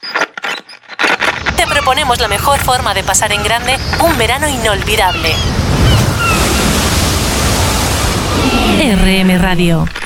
Te proponemos la mejor forma de pasar en grande un verano inolvidable. RM Radio.